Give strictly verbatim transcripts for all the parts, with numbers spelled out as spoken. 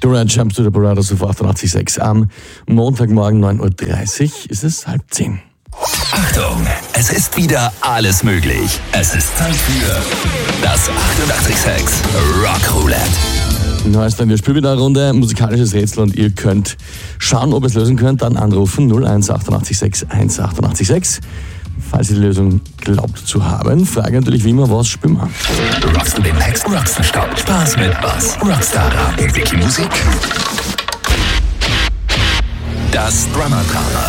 Durant Jumps to the Parados auf achtundachtzig Komma sechs. Am Montagmorgen neun Uhr dreißig ist es halb zehn. Achtung, es ist wieder alles möglich. Es ist Zeit für das achtundachtzig Komma sechs Rock Roulette. Neues dann, wir spielen wieder eine Runde musikalisches Rätsel und ihr könnt schauen, ob ihr es lösen könnt. Dann anrufen null eins achtundachtzig sechs eins achtundachtzig sechs. Falls ihr die Lösung glaubt zu haben. Frage natürlich wie immer, was spielen wir? Rockst du den nächsten Rockstar-Stopp? Spaß mit was? Rockstar-Radio. Wiki Musik. Das Drummer-Drama.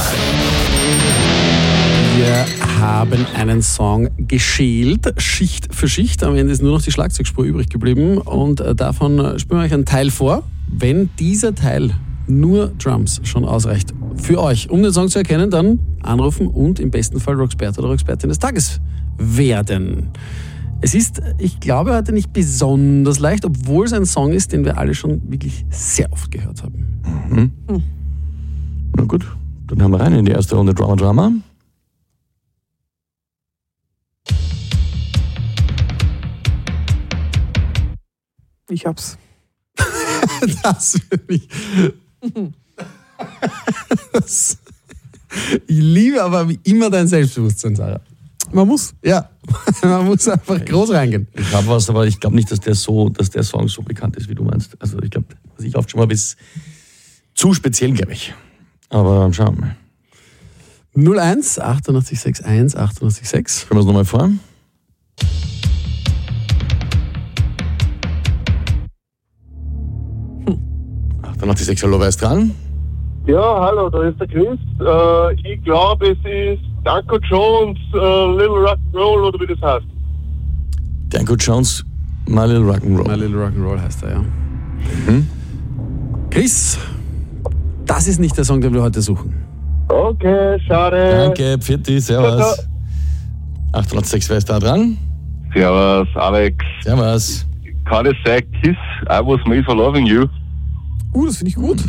Wir haben einen Song geschält, Schicht für Schicht. Am Ende ist nur noch die Schlagzeugspur übrig geblieben und davon spielen wir euch einen Teil vor. Wenn dieser Teil nur Drums schon ausreicht für euch, um den Song zu erkennen, dann anrufen und im besten Fall Rocksperte oder Rocksperte des Tages werden. Es ist, ich glaube, heute nicht besonders leicht, obwohl es ein Song ist, den wir alle schon wirklich sehr oft gehört haben. Mhm. Mhm. Na gut, dann haben wir rein in die erste Runde Drama Drama. Ich hab's. Das für mich. Das, ich liebe aber wie immer dein Selbstbewusstsein, Sarah. Man muss. Ja, man muss einfach groß reingehen. Ich habe was, aber ich glaube nicht, dass der, so, dass der Song so bekannt ist, wie du meinst. Also ich glaube, was ich aufgeschrieben habe, ist zu speziell, glaube ich. Aber schauen wir mal. null eins achtundachtzig Komma sechs achtundachtzig Komma sechs. Spielen wir es nochmal vor. achtundachtzig Komma sechs, hallo, wer ist dran? Ja, hallo, da ist der Chris. Äh, ich glaube, es ist Danko Jones, äh, Little Rock'n'Roll oder wie das heißt. Danko Jones, My Little Rock'n'Roll. My Little Rock'n'Roll heißt er, ja. Mhm. Chris, das ist nicht der Song, den wir heute suchen. Okay, schade. Danke, Pfitti, servus. achtundachtzig Komma sechs, wer ist da dran? Servus, Alex. Servus. Kann es sein, Kiss, I was made for loving you? Uh, das finde ich gut.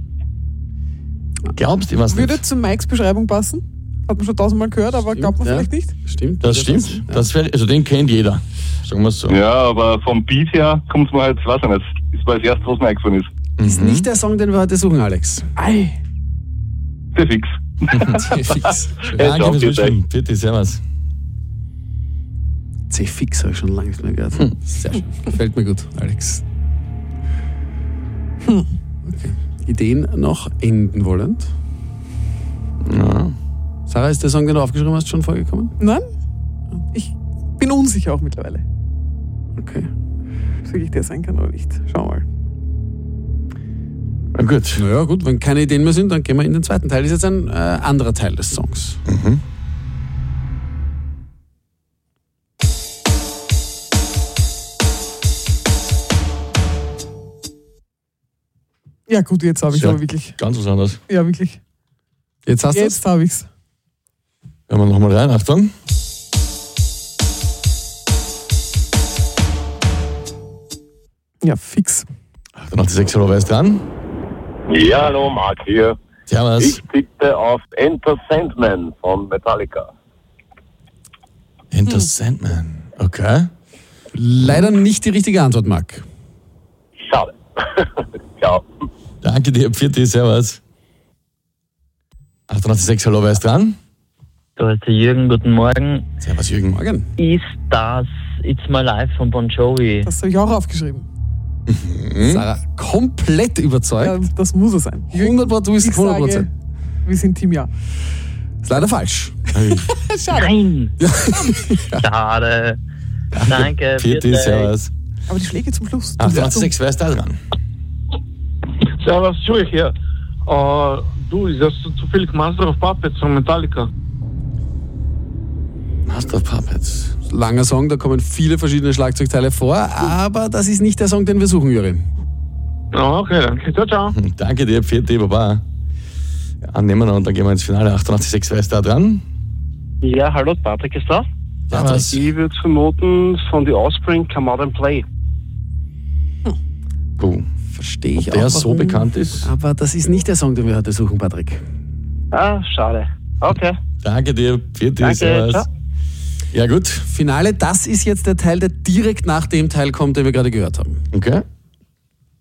Glaubst du, was Würde nicht? zu Mikes Beschreibung passen. Hat man schon tausendmal gehört, aber Stimmt, glaubt man ja. vielleicht nicht. Stimmt. Das stimmt. Ja. Das wär, also den kennt jeder. Sagen wir es so. Ja, aber vom Beat her kommt es mir halt, weiß ich nicht, das war das erste, was mir eingefallen ist. Ist nicht der Song, den wir heute suchen, Alex. Ei. Sehr fix. C-Fix. Danke ciao, fürs bitte. Mitspielen. Pfitti, servus. C-Fix habe ich schon lange nicht mehr gehört. Hm. Sehr schön. Gefällt mir gut, Alex. Okay. Ideen noch enden wollend. Ja. Sarah, ist der Song, den du aufgeschrieben hast, schon vorgekommen? Nein? Ich bin unsicher auch mittlerweile, Okay. ob es wirklich der sein kann oder nicht. Schau mal. Na gut. Naja, gut, wenn keine Ideen mehr sind, dann gehen wir in den zweiten Teil. Das ist jetzt ein äh, anderer Teil des Songs. Mhm. Ja gut, jetzt habe ich Ja. aber wirklich. Ganz was anderes. Ja, wirklich. Jetzt hast du Jetzt habe ich's. Hören wir nochmal rein. Achtung. Ja, fix. achtundachtzig Komma sechs, hallo, wer ist dran? Ja, hallo, Marc hier. Servus. Ich tippe auf Enter Sandman von Metallica. Enter Sandman. Okay. leider nicht die richtige Antwort, Marc. Schade. Ciao. Danke dir, Pfitti, servus. achtundachtzig Komma sechs, hallo, wer ist dran? Da ist der Jürgen, guten Morgen. Servus, Jürgen. Morgen. Ist das It's My Life von Bon Jovi? Das habe ich auch aufgeschrieben. Hm? Sarah, komplett überzeugt. Ja, das muss er sein. hundert Prozent, du bist Ich hundert Prozent. sage, wir sind Team Ja. Ist leider falsch. Schade. Nein! Schade. Danke. Pfitti, vierte. servus. Aber die Schläge zum Schluss. achtundachtzig Komma sechs, wer ist da dran? Servus, Jurik hier. Uh, du, ist das zufällig Master of Puppets von Metallica? Master of Puppets. Langer Song, da kommen viele verschiedene Schlagzeugteile vor, aber das ist nicht der Song, den wir suchen, Jürgen. Oh, okay, danke. Ciao, ciao. Hm, Danke dir, Pfitti, Baba. Ja, annehmen wir und dann gehen wir ins Finale. achtundachtzig Komma sechs, wer ist da dran? Ja, hallo, Patrick ist da. Servus. Ich würde vermuten, von The Offspring Come Out and Play. Puh. Verstehe ich Ob der auch, so warum, bekannt ist? aber das ist nicht der Song, den wir heute suchen, Patrick. Ah, schade. Okay. Danke dir, Pfitti, Danke, servus. ciao. Ja gut, Finale, das ist jetzt der Teil, der direkt nach dem Teil kommt, den wir gerade gehört haben. okay.